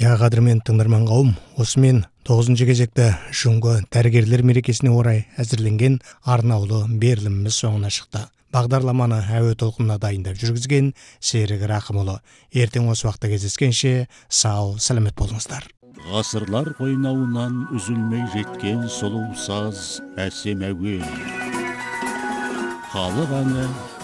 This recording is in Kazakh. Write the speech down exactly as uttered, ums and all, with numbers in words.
Я қадірмен тыңдарман қауым, осымен тоғызыншы кезекте жүнгі дәрігерлер мерекесіне орай әзірленген арнаулы беріліміміз соңына шықты. Бағдарламаны әуе толқынына дайындап жүргізген Серік Рақымұлы. Ертең осы уақытта кездескенше сау, сәлемет болыңыздар. Ғасырлар қойнауынан үзілмей жеткен сұлу саз әсем әуен. Халық әні